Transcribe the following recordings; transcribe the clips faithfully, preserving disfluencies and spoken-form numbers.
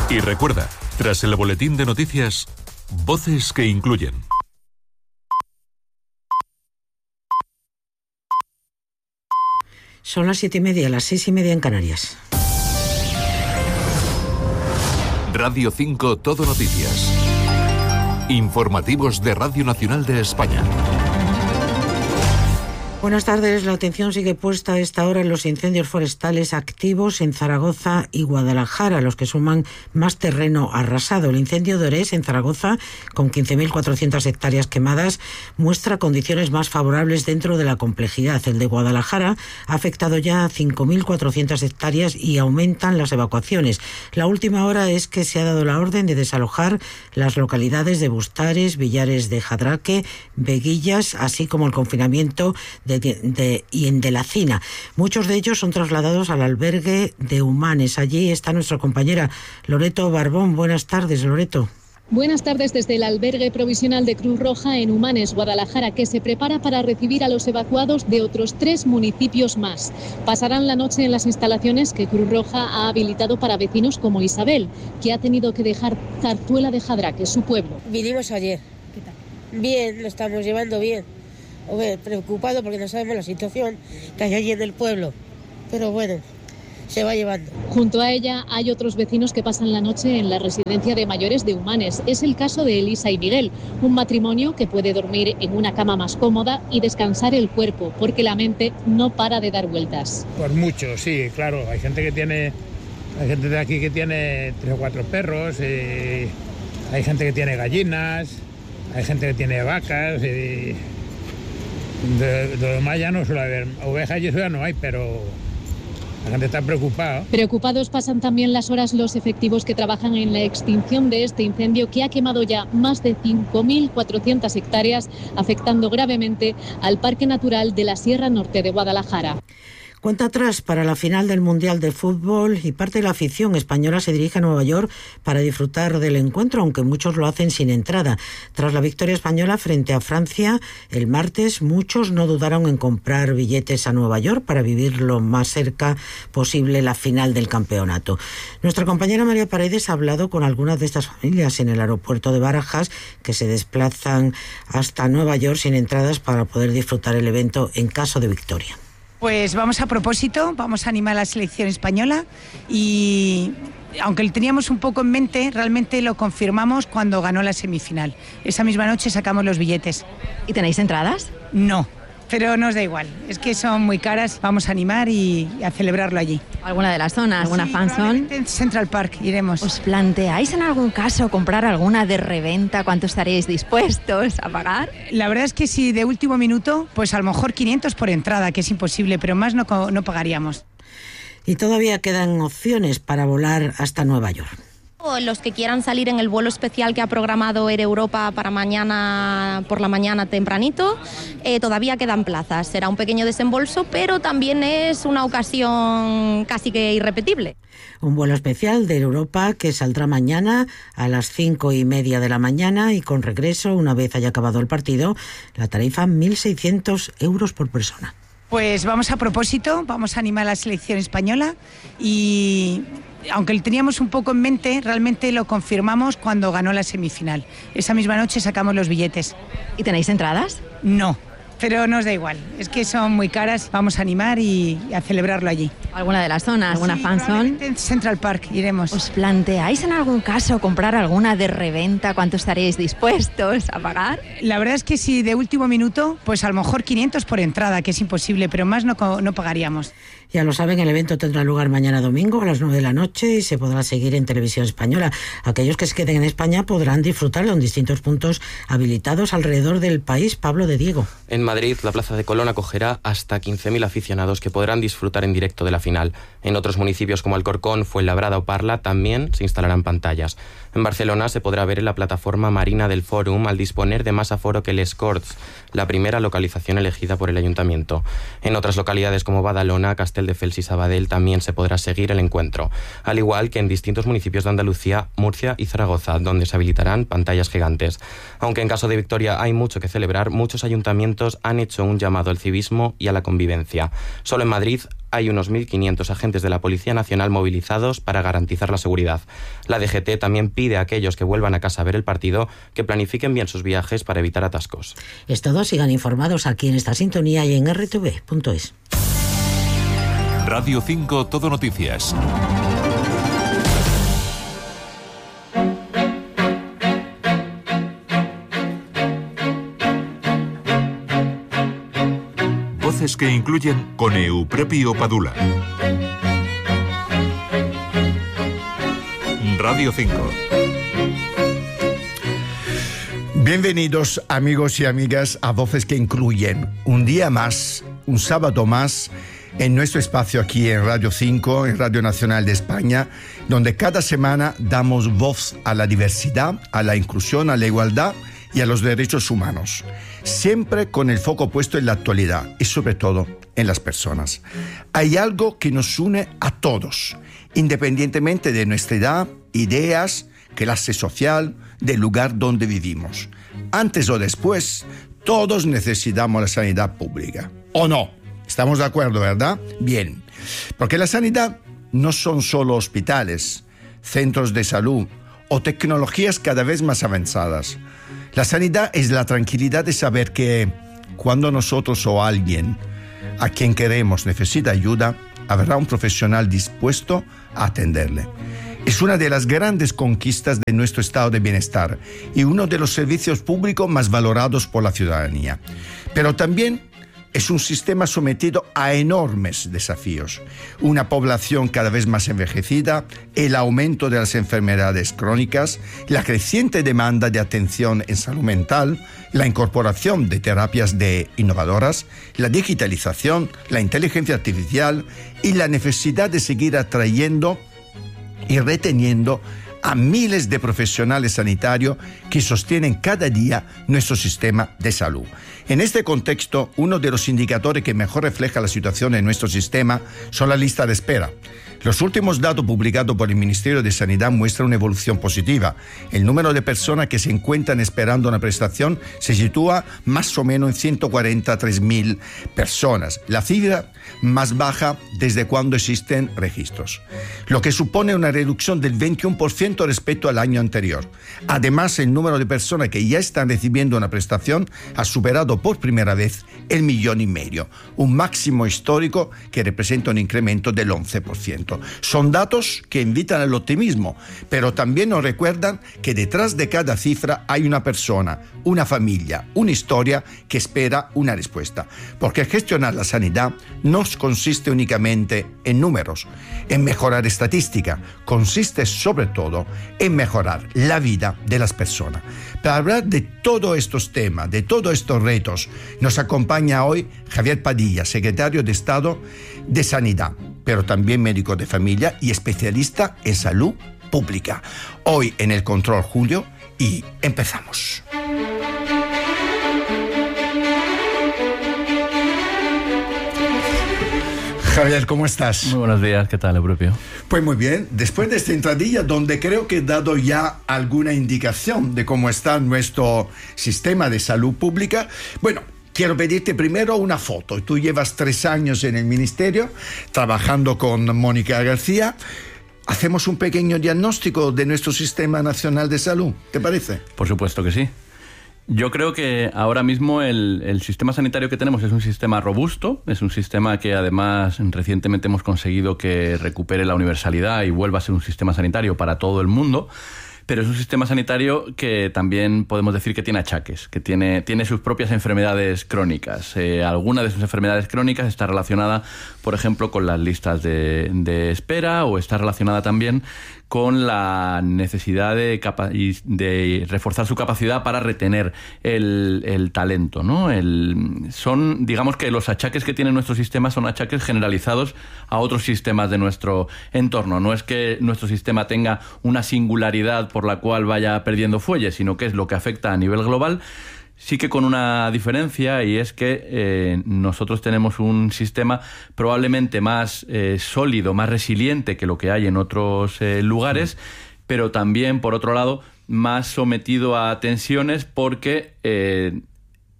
Y recuerda, tras el boletín de noticias, voces que incluyen. Son las siete y media, las seis y media en Canarias. Radio cinco Todo Noticias. Informativos de Radio Nacional de España. Buenas tardes. La atención sigue puesta a esta hora en los incendios forestales activos en Zaragoza y Guadalajara, los que suman más terreno arrasado. El incendio de Orés, en Zaragoza, con quince mil cuatrocientas hectáreas quemadas, muestra condiciones más favorables dentro de la complejidad. El de Guadalajara ha afectado ya a cinco mil cuatrocientas hectáreas y aumentan las evacuaciones. La última hora es que se ha dado la orden de desalojar las localidades de Bustares, Villares de Jadraque, Veguillas, así como el confinamiento de De, de, y en de la Cina. Muchos de ellos son trasladados al albergue de Humanes. Allí está nuestra compañera Loreto Barbón. Buenas tardes, Loreto. Buenas tardes desde el albergue provisional de Cruz Roja en Humanes, Guadalajara, que se prepara para recibir a los evacuados de otros tres municipios más. Pasarán la noche en las instalaciones que Cruz Roja ha habilitado para vecinos como Isabel, que ha tenido que dejar Zarzuela de Jadraque, su pueblo. Vinimos ayer. ¿Qué tal? Bien, lo estamos llevando bien. Oye, preocupado porque no sabemos la situación que hay allí en el pueblo, pero bueno, se va llevando. Junto a ella hay otros vecinos que pasan la noche en la residencia de mayores de Humanes. Es el caso de Elisa y Miguel, un matrimonio que puede dormir en una cama más cómoda y descansar el cuerpo, porque la mente no para de dar vueltas. Por mucho, sí, claro. Hay gente que tiene, hay gente de aquí que tiene tres o cuatro perros, y hay gente que tiene gallinas, hay gente que tiene vacas. Y De, de lo demás ya no suele haber ovejas y eso ya no hay, pero la gente está preocupada. Preocupados pasan también las horas los efectivos que trabajan en la extinción de este incendio que ha quemado ya más de cinco mil cuatrocientas hectáreas, afectando gravemente al Parque Natural de la Sierra Norte de Guadalajara. Cuenta atrás para la final del Mundial de Fútbol y parte de la afición española se dirige a Nueva York para disfrutar del encuentro, aunque muchos lo hacen sin entrada. Tras la victoria española frente a Francia el martes, muchos no dudaron en comprar billetes a Nueva York para vivir lo más cerca posible la final del campeonato. Nuestra compañera María Paredes ha hablado con algunas de estas familias en el aeropuerto de Barajas que se desplazan hasta Nueva York sin entradas para poder disfrutar el evento en caso de victoria. Pues vamos a propósito, vamos a animar a la selección española y aunque lo teníamos un poco en mente, realmente lo confirmamos cuando ganó la semifinal. Esa misma noche sacamos los billetes. ¿Y tenéis entradas? No, pero nos da igual, es que son muy caras, vamos a animar y a celebrarlo allí. ¿Alguna de las zonas? ¿Alguna sí, fanzone? En Central Park iremos. ¿Os planteáis en algún caso comprar alguna de reventa? ¿Cuánto estaréis dispuestos a pagar? La verdad es que si de último minuto, pues a lo mejor quinientos por entrada, que es imposible, pero más no, no pagaríamos. Y todavía quedan opciones para volar hasta Nueva York. Los que quieran salir en el vuelo especial que ha programado Air Europa para mañana por la mañana tempranito, eh, todavía quedan plazas. Será un pequeño desembolso, pero también es una ocasión casi que irrepetible. Un vuelo especial de Air Europa que saldrá mañana a las cinco y media de la mañana y con regreso, una vez haya acabado el partido, la tarifa mil seiscientos euros por persona. Pues vamos a propósito, vamos a animar a la selección española y aunque lo teníamos un poco en mente, realmente lo confirmamos cuando ganó la semifinal. Esa misma noche sacamos los billetes. ¿Y tenéis entradas? No, pero nos da igual, es que son muy caras, vamos a animar y a celebrarlo allí. ¿Alguna de las zonas? ¿Alguna sí, fanzone? En Central Park iremos. ¿Os planteáis en algún caso comprar alguna de reventa? ¿Cuánto estaréis dispuestos a pagar? La verdad es que si de último minuto, pues a lo mejor quinientos por entrada, que es imposible, pero más no, no pagaríamos. Ya lo saben, el evento tendrá lugar mañana domingo a las nueve de la noche y se podrá seguir en Televisión Española. Aquellos que se queden en España podrán disfrutarlo en distintos puntos habilitados alrededor del país. Pablo de Diego. En Madrid, la Plaza de Colón acogerá hasta quince mil aficionados que podrán disfrutar en directo de la final. En otros municipios como Alcorcón, Fuenlabrada o Parla también se instalarán pantallas. En Barcelona se podrá ver en la plataforma marina del Fòrum al disponer de más aforo que Les Corts, la primera localización elegida por el Ayuntamiento. En otras localidades como Badalona, Castelldefels y Sabadell también se podrá seguir el encuentro, al igual que en distintos municipios de Andalucía, Murcia y Zaragoza, donde se habilitarán pantallas gigantes. Aunque en caso de victoria hay mucho que celebrar, muchos ayuntamientos Unidos han hecho un llamado al civismo y a la convivencia. Solo en Madrid hay unos mil quinientos agentes de la Policía Nacional movilizados para garantizar la seguridad. La D G T también pide a aquellos que vuelvan a casa a ver el partido que planifiquen bien sus viajes para evitar atascos. Es todo, sigan informados aquí en esta sintonía y en erre te ve punto es. Radio cinco Todo Noticias. Voces que incluyen con Euprepio Padula. Radio cinco. Bienvenidos amigos y amigas a Voces que incluyen. Un día más, un sábado más, en nuestro espacio aquí en Radio cinco, en Radio Nacional de España, donde cada semana damos voz a la diversidad, a la inclusión, a la igualdad y a los derechos humanos, siempre con el foco puesto en la actualidad y sobre todo en las personas. Hay algo que nos une a todos, independientemente de nuestra edad, ideas, clase social, del lugar donde vivimos. Antes o después, todos necesitamos la sanidad pública. ¿O no? ¿Estamos de acuerdo, verdad? Bien. Porque la sanidad no son solo hospitales, centros de salud o tecnologías cada vez más avanzadas. La sanidad es la tranquilidad de saber que cuando nosotros o alguien a quien queremos necesita ayuda, habrá un profesional dispuesto a atenderle. Es una de las grandes conquistas de nuestro estado de bienestar y uno de los servicios públicos más valorados por la ciudadanía. Pero también es un sistema sometido a enormes desafíos. Una población cada vez más envejecida, el aumento de las enfermedades crónicas, la creciente demanda de atención en salud mental, la incorporación de terapias de innovadoras, la digitalización, la inteligencia artificial y la necesidad de seguir atrayendo y reteniendo a miles de profesionales sanitarios que sostienen cada día nuestro sistema de salud. En este contexto, uno de los indicadores que mejor refleja la situación en nuestro sistema son las listas de espera. Los últimos datos publicados por el Ministerio de Sanidad muestran una evolución positiva. El número de personas que se encuentran esperando una prestación se sitúa más o menos en ciento cuarenta y tres mil personas, la cifra más baja desde cuando existen registros, lo que supone una reducción del veintiuno por ciento respecto al año anterior. Además, el número de personas que ya están recibiendo una prestación ha superado por primera vez el millón y medio, un máximo histórico que representa un incremento del once por ciento. Son datos que invitan al optimismo, pero también nos recuerdan que detrás de cada cifra hay una persona, una familia, una historia que espera una respuesta. Porque gestionar la sanidad no consiste únicamente en números, en mejorar estadística, consiste sobre todo en mejorar la vida de las personas. Para hablar de todos estos temas, de todos estos retos, nos acompaña hoy Javier Padilla, secretario de Estado de Sanidad, pero también médico de familia y especialista en salud pública. Hoy en el Control Julio y empezamos. Javier, ¿cómo estás? Muy buenos días, ¿qué tal, Euprepio? Pues muy bien, después de esta entradilla donde creo que he dado ya alguna indicación de cómo está nuestro sistema de salud pública, bueno, quiero pedirte primero una foto. Tú llevas tres años en el ministerio trabajando con Mónica García. Hacemos un pequeño diagnóstico de nuestro sistema nacional de salud, ¿te parece? Por supuesto que sí. Yo creo que ahora mismo el, el sistema sanitario que tenemos es un sistema robusto, es un sistema que además recientemente hemos conseguido que recupere la universalidad y vuelva a ser un sistema sanitario para todo el mundo, pero es un sistema sanitario que también podemos decir que tiene achaques, que tiene, tiene sus propias enfermedades crónicas. Eh, alguna de sus enfermedades crónicas está relacionada, por ejemplo, con las listas de, de espera o está relacionada también con la necesidad de, capa- de reforzar su capacidad para retener el, el talento, ¿no? El, son, digamos que los achaques que tiene nuestro sistema son achaques generalizados a otros sistemas de nuestro entorno. No es que nuestro sistema tenga una singularidad por la cual vaya perdiendo fuelle, sino que es lo que afecta a nivel global. Sí que con una diferencia, y es que eh, nosotros tenemos un sistema probablemente más eh, sólido, más resiliente que lo que hay en otros eh, lugares, pero también, por otro lado, más sometido a tensiones porque eh,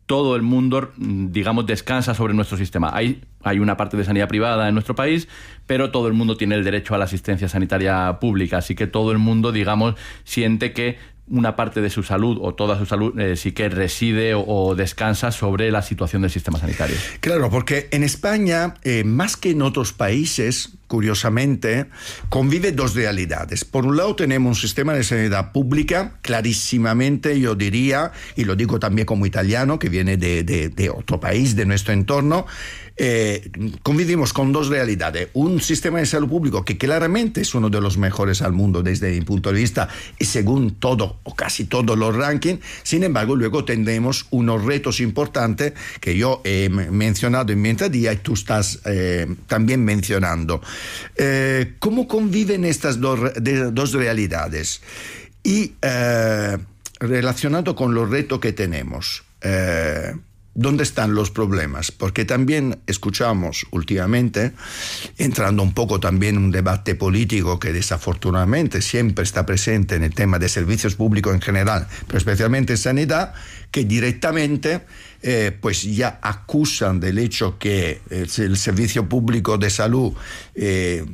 todo el mundo, digamos, descansa sobre nuestro sistema. Hay, hay una parte de sanidad privada en nuestro país, pero todo el mundo tiene el derecho a la asistencia sanitaria pública, así que todo el mundo, digamos, siente que una parte de su salud o toda su salud eh, sí que reside o, o descansa sobre la situación del sistema sanitario. Claro, porque en España, eh, más que en otros países, curiosamente, convive dos realidades. Por un lado tenemos un sistema de sanidad pública, clarísimamente yo diría, y lo digo también como italiano, que viene de, de, de otro país, de nuestro entorno, Eh, convivimos con dos realidades. Un sistema de salud público que claramente es uno de los mejores al mundo desde mi punto de vista y según todo o casi todos los rankings. Sin embargo, luego tendremos unos retos importantes que yo he mencionado en mi entradilla y tú estás eh, también mencionando. Eh, ¿Cómo conviven estas dos, de, dos realidades? Y eh, relacionado con los retos que tenemos, eh, ¿dónde están los problemas? Porque también escuchamos últimamente, entrando un poco también en un debate político que desafortunadamente siempre está presente en el tema de servicios públicos en general, pero especialmente en sanidad, que directamente eh, pues ya acusan del hecho que el, el servicio público de salud eh,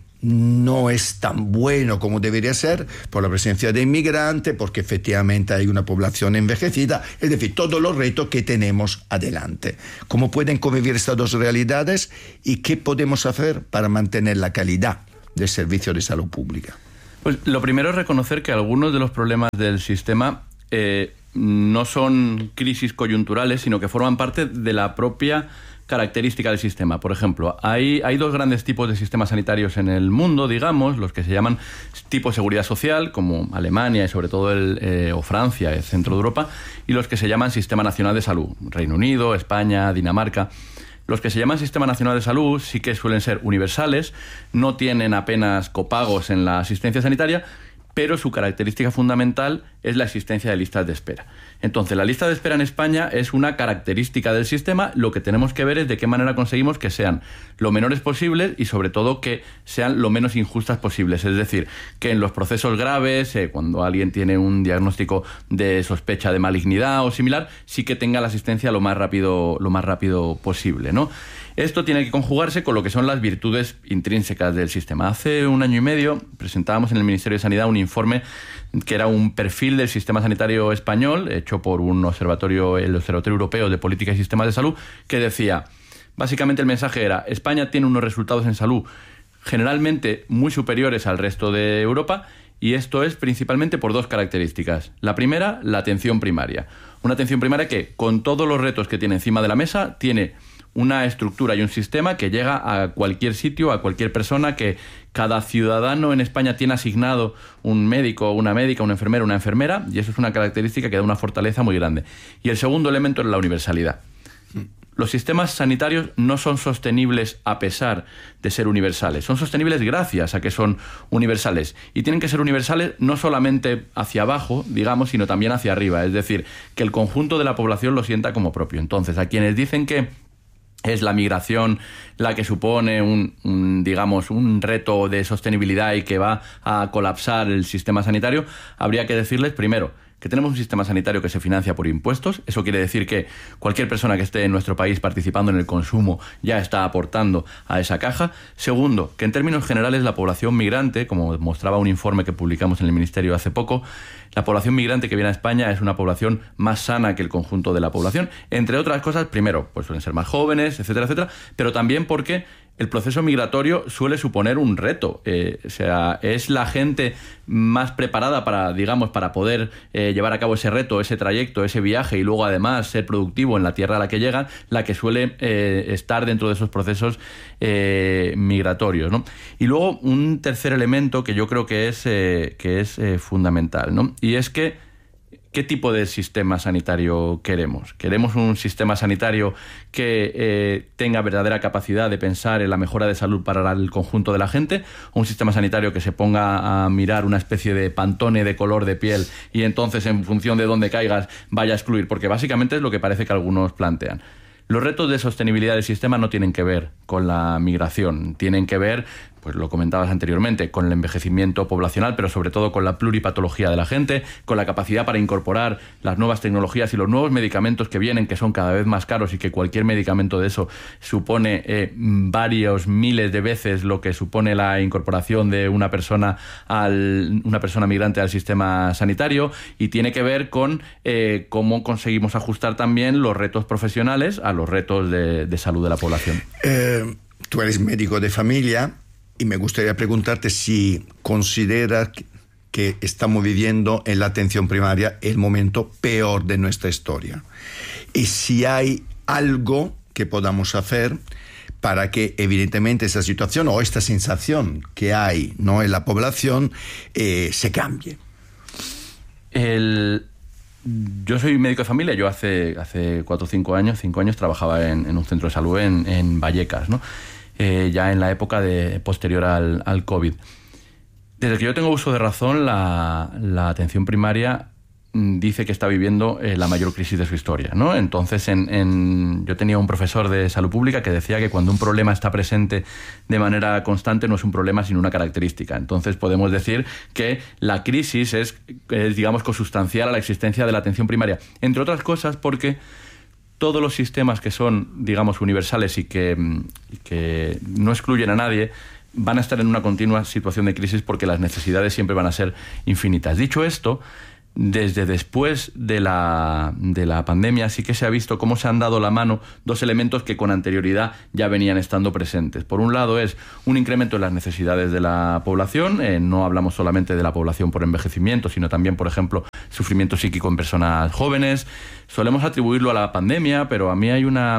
no es tan bueno como debería ser por la presencia de inmigrantes, porque efectivamente hay una población envejecida, es decir, todos los retos que tenemos adelante. ¿Cómo pueden convivir estas dos realidades y qué podemos hacer para mantener la calidad del servicio de salud pública? Pues lo primero es reconocer que algunos de los problemas del sistema eh, no son crisis coyunturales, sino que forman parte de la propia característica del sistema. Por ejemplo, hay, hay dos grandes tipos de sistemas sanitarios en el mundo, digamos, los que se llaman tipo seguridad social, como Alemania y sobre todo el, eh, o Francia, el centro de Europa, y los que se llaman Sistema Nacional de Salud, Reino Unido, España, Dinamarca. Los que se llaman Sistema Nacional de Salud sí que suelen ser universales, no tienen apenas copagos en la asistencia sanitaria, pero su característica fundamental es la existencia de listas de espera. Entonces, la lista de espera en España es una característica del sistema. Lo que tenemos que ver es de qué manera conseguimos que sean lo menores posibles y, sobre todo, que sean lo menos injustas posibles. Es decir, que en los procesos graves, eh, cuando alguien tiene un diagnóstico de sospecha de malignidad o similar, sí que tenga la asistencia lo más rápido, lo más rápido posible, ¿no? Esto tiene que conjugarse con lo que son las virtudes intrínsecas del sistema. Hace un año y medio presentábamos en el Ministerio de Sanidad un informe que era un perfil del sistema sanitario español, hecho por un observatorio, el Observatorio Europeo de Política y Sistemas de Salud, que decía, básicamente el mensaje era, España tiene unos resultados en salud generalmente muy superiores al resto de Europa, y esto es principalmente por dos características. La primera, la atención primaria. Una atención primaria que, con todos los retos que tiene encima de la mesa, tiene una estructura y un sistema que llega a cualquier sitio, a cualquier persona, que cada ciudadano en España tiene asignado un médico, una médica, un enfermero, una enfermera, y eso es una característica que da una fortaleza muy grande. Y el segundo elemento es la universalidad. Los sistemas sanitarios no son sostenibles a pesar de ser universales, son sostenibles gracias a que son universales, y tienen que ser universales no solamente hacia abajo, digamos, sino también hacia arriba, es decir, que el conjunto de la población lo sienta como propio. Entonces, a quienes dicen que es la migración la que supone un, un, digamos, un reto de sostenibilidad y que va a colapsar el sistema sanitario, habría que decirles, primero, que tenemos un sistema sanitario que se financia por impuestos. Eso quiere decir que cualquier persona que esté en nuestro país participando en el consumo ya está aportando a esa caja. Segundo, que en términos generales la población migrante, como mostraba un informe que publicamos en el Ministerio hace poco, la población migrante que viene a España es una población más sana que el conjunto de la población. Entre otras cosas, primero, pues suelen ser más jóvenes, etcétera, etcétera, pero también porque el proceso migratorio suele suponer un reto. Eh, o sea, es la gente más preparada para, digamos, para poder eh, llevar a cabo ese reto, ese trayecto, ese viaje y luego además ser productivo en la tierra a la que llegan, la que suele eh, estar dentro de esos procesos eh, migratorios, ¿no? Y luego un tercer elemento que yo creo que es, eh, que es eh, fundamental, ¿no? Y es que ¿qué tipo de sistema sanitario queremos? ¿Queremos un sistema sanitario que eh, tenga verdadera capacidad de pensar en la mejora de salud para el conjunto de la gente? ¿O un sistema sanitario que se ponga a mirar una especie de pantone de color de piel y entonces en función de dónde caigas vaya a excluir? Porque básicamente es lo que parece que algunos plantean. Los retos de sostenibilidad del sistema no tienen que ver con la migración, tienen que ver pues lo comentabas anteriormente, con el envejecimiento poblacional, pero sobre todo con la pluripatología de la gente, con la capacidad para incorporar las nuevas tecnologías y los nuevos medicamentos que vienen, que son cada vez más caros y que cualquier medicamento de eso supone eh, varios miles de veces lo que supone la incorporación de una persona al una persona migrante al sistema sanitario, y tiene que ver con eh, cómo conseguimos ajustar también los retos profesionales a los retos de, de salud de la población. Eh, tú eres médico de familia. Y me gustaría preguntarte si consideras que estamos viviendo en la atención primaria el momento peor de nuestra historia. Y si hay algo que podamos hacer para que evidentemente esa situación o esta sensación que hay, ¿no?, en la población eh, se cambie. El... Yo soy médico de familia. Yo hace, hace cuatro o cinco años, cinco años trabajaba en, en un centro de salud en, en Vallecas, ¿no? Eh, ya en la época de, posterior al, al COVID. Desde que yo tengo uso de razón, la, la atención primaria dice que está viviendo eh, la mayor crisis de su historia, ¿no? Entonces, en, en, yo tenía un profesor de salud pública que decía que cuando un problema está presente de manera constante no es un problema sino una característica. Entonces podemos decir que la crisis es, es digamos, consustancial a la existencia de la atención primaria, entre otras cosas porque todos los sistemas que son, digamos, universales y que, que no excluyen a nadie van a estar en una continua situación de crisis porque las necesidades siempre van a ser infinitas. Dicho esto, desde después de la, de la pandemia sí que se ha visto cómo se han dado la mano dos elementos que con anterioridad ya venían estando presentes. Por un lado es un incremento en las necesidades de la población. Eh, no hablamos solamente de la población por envejecimiento, sino también, por ejemplo, sufrimiento psíquico en personas jóvenes. Solemos atribuirlo a la pandemia, pero a mí hay una...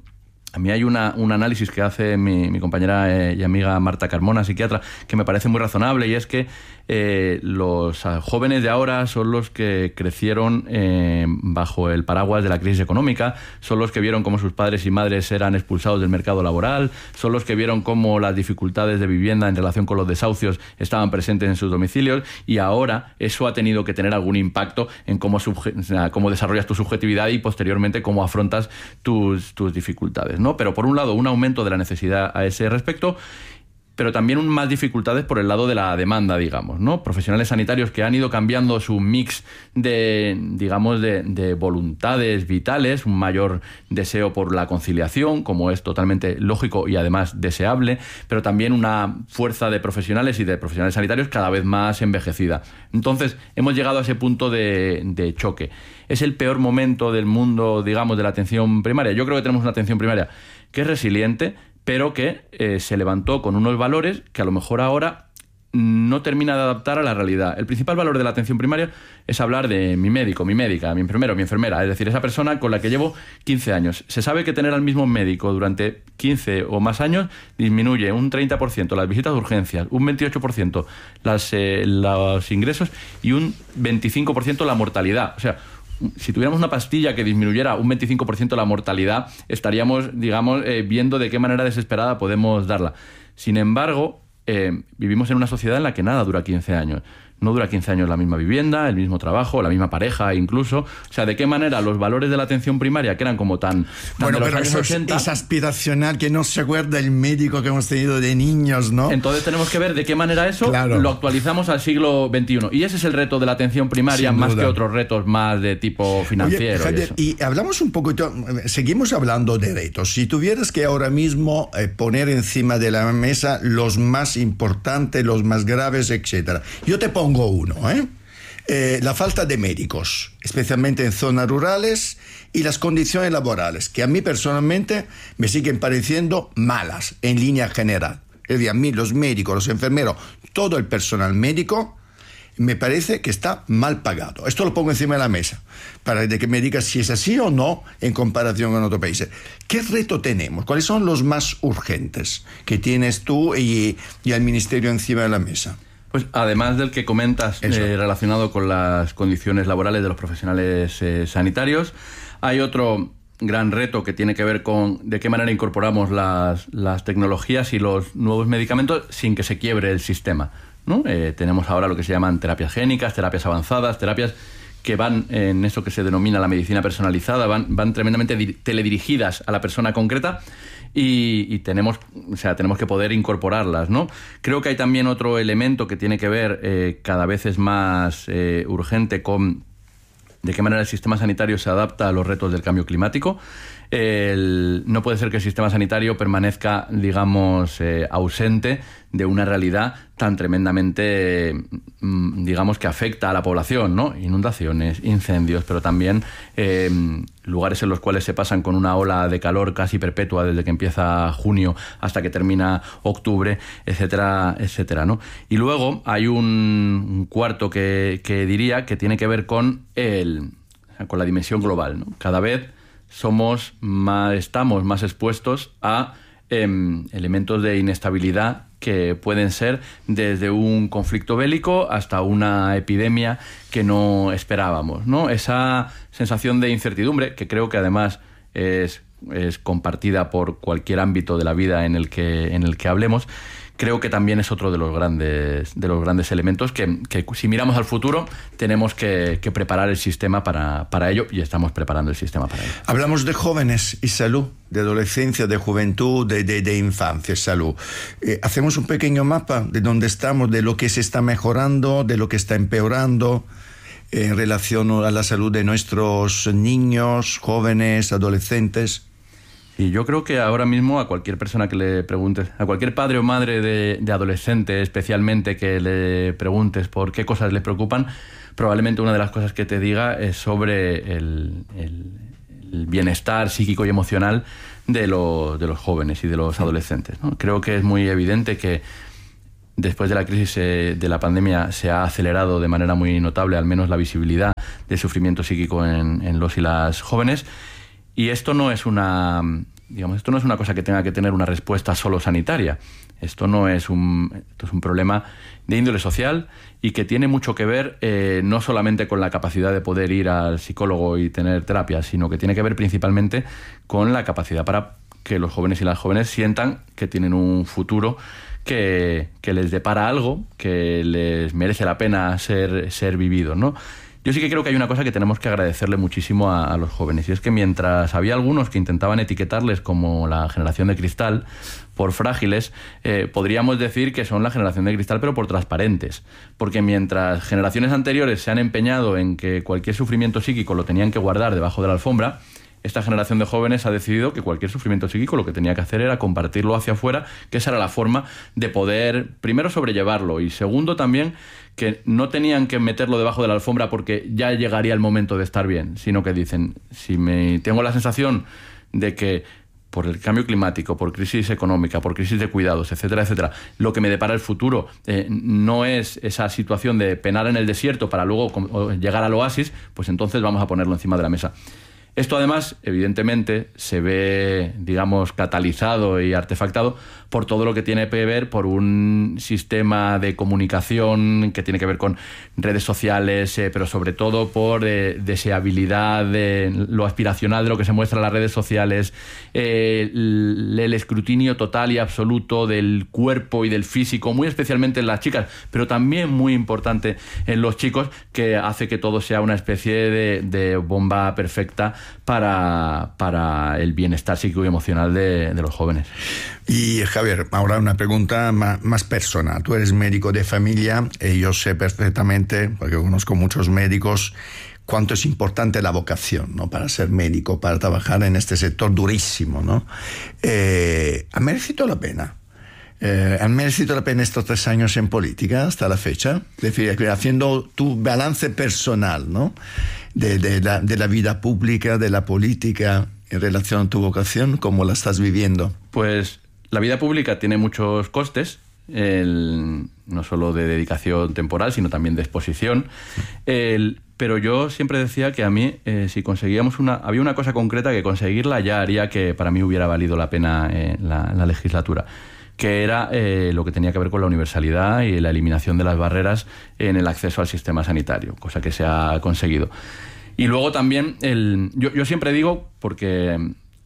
A mí hay una, un análisis que hace mi, mi compañera eh, y amiga Marta Carmona, psiquiatra, que me parece muy razonable, y es que eh, los jóvenes de ahora son los que crecieron eh, bajo el paraguas de la crisis económica, son los que vieron cómo sus padres y madres eran expulsados del mercado laboral, son los que vieron cómo las dificultades de vivienda en relación con los desahucios estaban presentes en sus domicilios, y ahora eso ha tenido que tener algún impacto en cómo, subje- cómo desarrollas tu subjetividad y posteriormente cómo afrontas tus, tus dificultades, ¿no? Pero por un lado un aumento de la necesidad a ese respecto, pero también un más dificultades por el lado de la demanda, digamos, ¿no? Profesionales sanitarios que han ido cambiando su mix de, digamos, de, de voluntades vitales, un mayor deseo por la conciliación, como es totalmente lógico y además deseable, pero también una fuerza de profesionales y de profesionales sanitarios cada vez más envejecida. Entonces, hemos llegado a ese punto de, de choque. Es el peor momento del mundo, digamos, de la atención primaria. Yo creo que tenemos una atención primaria que es resiliente, pero que eh, se levantó con unos valores que a lo mejor ahora no termina de adaptar a la realidad. El principal valor de la atención primaria es hablar de mi médico, mi médica, mi enfermero, mi enfermera, es decir, esa persona con la que llevo quince años. Se sabe que tener al mismo médico durante quince o más años disminuye un treinta por ciento las visitas de urgencias, un veintiocho por ciento las, eh, los ingresos y un veinticinco por ciento la mortalidad. O sea, si tuviéramos una pastilla que disminuyera un veinticinco por ciento la mortalidad, estaríamos, digamos, eh, viendo de qué manera desesperada podemos darla. Sin embargo, eh, vivimos en una sociedad en la que nada dura quince años. No dura quince años la misma vivienda, el mismo trabajo, la misma pareja incluso. O sea, ¿de qué manera los valores de la atención primaria, que eran como tan... tan bueno, de los pero años eso ochenta, es aspiracional, que no se acuerda el médico que hemos tenido de niños, ¿no? Entonces tenemos que ver de qué manera eso claro. lo actualizamos al siglo veintiuno. Y ese es el reto de la atención primaria, Sin más duda. que otros retos más de tipo financiero. Oye, Javier, y, y hablamos un poquito, seguimos hablando de retos. Si tuvieras que ahora mismo eh, poner encima de la mesa los más importantes, los más graves, etcétera. Yo te pongo uno, ¿eh? Eh, la falta de médicos, especialmente en zonas rurales, y las condiciones laborales, que a mí personalmente me siguen pareciendo malas en línea general. Es decir, a mí los médicos, los enfermeros, todo el personal médico, me parece que está mal pagado. Esto lo pongo encima de la mesa, para que me digas si es así o no en comparación con otros países. ¿Qué reto tenemos? ¿Cuáles son los más urgentes que tienes tú y, y el Ministerio encima de la mesa? Pues además del que comentas eh, relacionado con las condiciones laborales de los profesionales eh, sanitarios, hay otro gran reto que tiene que ver con de qué manera incorporamos las, las tecnologías y los nuevos medicamentos sin que se quiebre el sistema, ¿no? Eh, tenemos ahora lo que se llaman terapias génicas, terapias avanzadas, terapias que van en eso que se denomina la medicina personalizada, van, van tremendamente di- teledirigidas a la persona concreta, y, y tenemos, o sea, tenemos que poder incorporarlas, ¿no? Creo que hay también otro elemento que tiene que ver, eh, cada vez es más eh, urgente, con de qué manera el sistema sanitario se adapta a los retos del cambio climático. El, no puede ser que el sistema sanitario permanezca, digamos, eh, ausente de una realidad tan tremendamente, eh, digamos, que afecta a la población, ¿no? Inundaciones, incendios, pero también eh, lugares en los cuales se pasan con una ola de calor casi perpetua desde que empieza junio hasta que termina octubre, etcétera, etcétera, ¿no? Y luego hay un, un cuarto que, que diría que tiene que ver con, el, con la dimensión global, ¿no? Cada vez somos más, estamos más expuestos a eh, elementos de inestabilidad que pueden ser desde un conflicto bélico hasta una epidemia que no esperábamos, ¿no? Esa sensación de incertidumbre, que creo que además es, es compartida por cualquier ámbito de la vida en el que, en el que hablemos, creo que también es otro de los grandes, de los grandes elementos que, que si miramos al futuro tenemos que, que preparar el sistema para, para ello, y estamos preparando el sistema para ello. Hablamos de jóvenes y salud, de adolescencia, de juventud, de, de, de infancia y salud. Eh, hacemos un pequeño mapa de dónde estamos, de lo que se está mejorando, de lo que está empeorando eh, en relación a la salud de nuestros niños, jóvenes, adolescentes. Y yo creo que ahora mismo a cualquier persona que le preguntes, a cualquier padre o madre de, de adolescente especialmente, que le preguntes por qué cosas les preocupan, probablemente una de las cosas que te diga es sobre el, el, el bienestar psíquico y emocional de, lo, de los jóvenes y de los adolescentes, ¿no? Creo que es muy evidente que después de la crisis eh, de la pandemia se ha acelerado de manera muy notable, al menos la visibilidad del sufrimiento psíquico en, en los y las jóvenes. Y esto no es una, digamos, esto no es una cosa que tenga que tener una respuesta solo sanitaria. Esto no es un, esto es un problema de índole social y que tiene mucho que ver eh, no solamente con la capacidad de poder ir al psicólogo y tener terapia, sino que tiene que ver principalmente con la capacidad para que los jóvenes y las jóvenes sientan que tienen un futuro que, que les depara algo, que les merece la pena ser, ser vivido, ¿no? Yo sí que creo que hay una cosa que tenemos que agradecerle muchísimo a, a los jóvenes, y es que mientras había algunos que intentaban etiquetarles como la generación de cristal por frágiles, eh, podríamos decir que son la generación de cristal pero por transparentes, porque mientras generaciones anteriores se han empeñado en que cualquier sufrimiento psíquico lo tenían que guardar debajo de la alfombra, esta generación de jóvenes ha decidido que cualquier sufrimiento psíquico lo que tenía que hacer era compartirlo hacia afuera, que esa era la forma de poder, primero, sobrellevarlo, y segundo, también, que no tenían que meterlo debajo de la alfombra porque ya llegaría el momento de estar bien, sino que dicen, si me tengo la sensación de que por el cambio climático, por crisis económica, por crisis de cuidados, etcétera, etcétera, lo que me depara el futuro eh, no es esa situación de penar en el desierto para luego llegar al oasis, pues entonces vamos a ponerlo encima de la mesa. Esto además, evidentemente, se ve, digamos, catalizado y artefactado por todo lo que tiene que ver por un sistema de comunicación que tiene que ver con redes sociales, eh, pero sobre todo por eh, deseabilidad de lo aspiracional de lo que se muestra en las redes sociales, eh, el, el escrutinio total y absoluto del cuerpo y del físico, muy especialmente en las chicas, pero también muy importante en los chicos, que hace que todo sea una especie de, de bomba perfecta para, para el bienestar psíquico y emocional de, de los jóvenes. Y Javier, ahora una pregunta más, más personal. Tú eres médico de familia y yo sé perfectamente, porque conozco muchos médicos, cuánto es importante la vocación, ¿no? Para ser médico, para trabajar en este sector durísimo, ¿no? Eh, ¿Ha merecido la pena? Eh, ¿Han merecido la pena estos tres años en política hasta la fecha? Es decir, haciendo tu balance personal, ¿no? De, de, la, de la vida pública, de la política, en relación a tu vocación, ¿cómo la estás viviendo? Pues la vida pública tiene muchos costes, el, no solo de dedicación temporal, sino también de exposición. El, pero yo siempre decía que a mí, eh, si conseguíamos una... Había una cosa concreta que conseguirla ya haría que para mí hubiera valido la pena eh, la, la legislatura, que era eh, lo que tenía que ver con la universalidad y la eliminación de las barreras en el acceso al sistema sanitario, cosa que se ha conseguido. Y luego también, el, yo, yo siempre digo, porque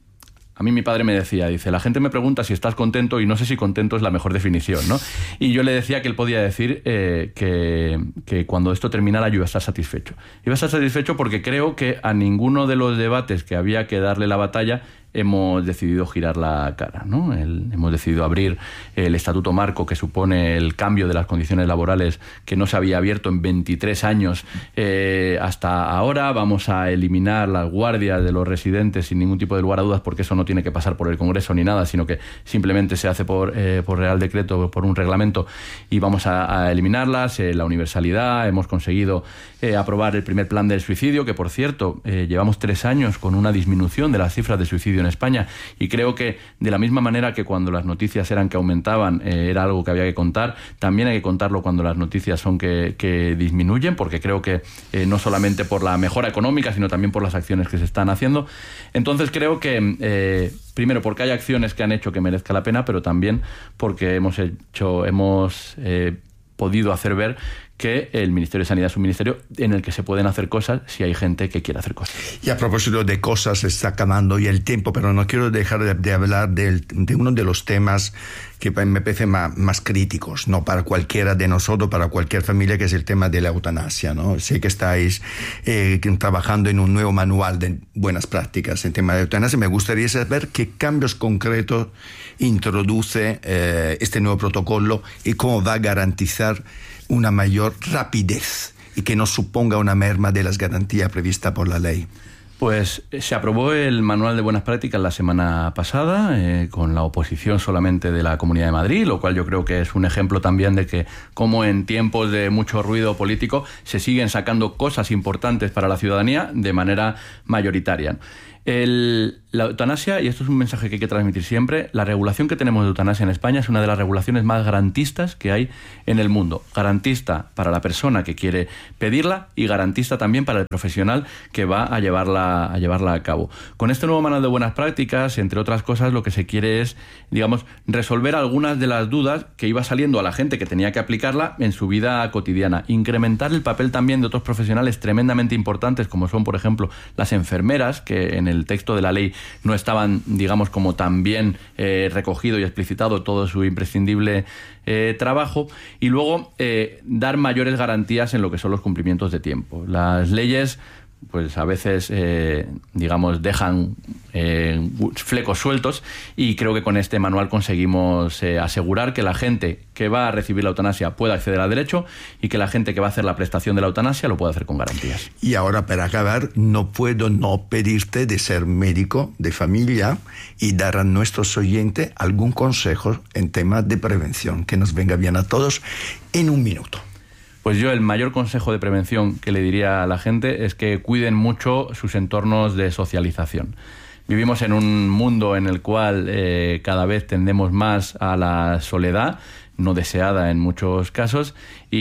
a mí mi padre me decía, dice, la gente me pregunta si estás contento y no sé si contento es la mejor definición, ¿no? Y yo le decía que él podía decir eh, que, que cuando esto terminara yo iba a estar satisfecho. Iba a estar satisfecho porque creo que a ninguno de los debates que había que darle la batalla hemos decidido girar la cara, ¿no? El, hemos decidido abrir el Estatuto Marco, que supone el cambio de las condiciones laborales que no se había abierto en veintitrés años eh, hasta ahora. Vamos a eliminar las guardias de los residentes sin ningún tipo de lugar a dudas, porque eso no tiene que pasar por el Congreso ni nada, sino que simplemente se hace por, eh, por Real Decreto, por un reglamento, y vamos a, a eliminarlas. Eh, la universalidad, hemos conseguido eh, aprobar el primer plan del suicidio, que por cierto, eh, llevamos tres años con una disminución de las cifras de suicidio en España, y creo que de la misma manera que cuando las noticias eran que aumentaban eh, era algo que había que contar, también hay que contarlo cuando las noticias son que, que disminuyen, porque creo que eh, no solamente por la mejora económica, sino también por las acciones que se están haciendo. Entonces creo que eh, primero porque hay acciones que han hecho que merezca la pena, pero también porque hemos hecho hemos eh, podido hacer ver que el Ministerio de Sanidad es un ministerio en el que se pueden hacer cosas si hay gente que quiere hacer cosas. Y a propósito de cosas, se está acabando ya el tiempo, pero no quiero dejar de, de hablar del, de uno de los temas que me parece más, más críticos, ¿no? Para cualquiera de nosotros, para cualquier familia, que es el tema de la eutanasia, ¿no? Sé que estáis eh, trabajando en un nuevo manual de buenas prácticas en tema de eutanasia. Me gustaría saber qué cambios concretos introduce eh, este nuevo protocolo y cómo va a garantizar una mayor rapidez y que no suponga una merma de las garantías previstas por la ley. Pues se aprobó el manual de buenas prácticas la semana pasada, eh, con la oposición solamente de la Comunidad de Madrid, lo cual yo creo que es un ejemplo también de que, como en tiempos de mucho ruido político, se siguen sacando cosas importantes para la ciudadanía de manera mayoritaria. El, la eutanasia, y esto es un mensaje que hay que transmitir siempre, la regulación que tenemos de eutanasia en España es una de las regulaciones más garantistas que hay en el mundo. Garantista para la persona que quiere pedirla y garantista también para el profesional que va a llevarla, a llevarla a cabo. Con este nuevo manual de buenas prácticas, entre otras cosas, lo que se quiere es, digamos, resolver algunas de las dudas que iba saliendo a la gente que tenía que aplicarla en su vida cotidiana. Incrementar el papel también de otros profesionales tremendamente importantes, como son, por ejemplo, las enfermeras, que en el el texto de la ley no estaban, digamos, como tan bien eh, recogido y explicitado todo su imprescindible eh, trabajo, y luego eh, dar mayores garantías en lo que son los cumplimientos de tiempo. Las leyes, pues a veces, eh, digamos, dejan eh, flecos sueltos, y creo que con este manual conseguimos eh, asegurar que la gente que va a recibir la eutanasia pueda acceder al derecho, y que la gente que va a hacer la prestación de la eutanasia lo pueda hacer con garantías. Y ahora, para acabar, no puedo no pedirte de ser médico de familia y dar a nuestros oyentes algún consejo en temas de prevención que nos venga bien a todos en un minuto. Pues yo el mayor consejo de prevención que le diría a la gente es que cuiden mucho sus entornos de socialización. Vivimos en un mundo en el cual eh, cada vez tendemos más a la soledad, no deseada en muchos casos,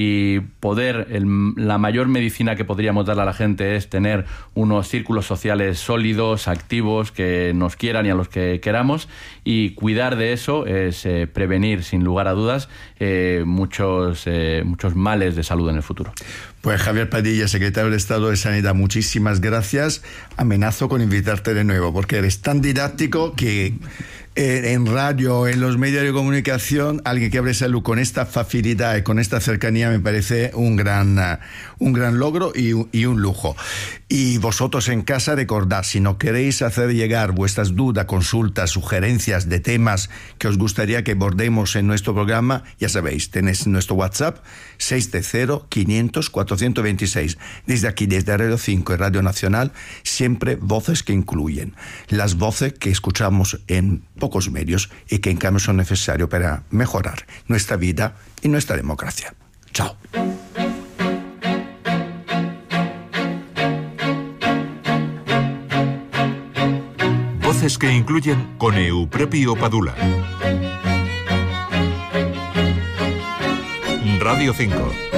y poder, el, la mayor medicina que podríamos darle a la gente es tener unos círculos sociales sólidos, activos, que nos quieran y a los que queramos, y cuidar de eso es eh, prevenir, sin lugar a dudas, eh, muchos, eh, muchos males de salud en el futuro. Pues Javier Padilla, secretario de Estado de Sanidad, muchísimas gracias. Amenazo con invitarte de nuevo, porque eres tan didáctico que eh, en radio, en los medios de comunicación, alguien que hable salud con esta facilidad y con esta cercanía me parece un gran, uh, un gran logro y, y un lujo. Y vosotros en casa, recordad, si no queréis hacer llegar vuestras dudas, consultas, sugerencias de temas que os gustaría que abordemos en nuestro programa, ya sabéis, tenéis nuestro WhatsApp seis cero quinientos cuatrocientos veintiséis. Desde aquí, desde Radio cinco y Radio Nacional, siempre voces que incluyen. Las voces que escuchamos en pocos medios y que en cambio son necesarios para mejorar nuestra vida y nuestra democracia. Chao. Voces que incluyen con Eupropio Padula. Radio cinco.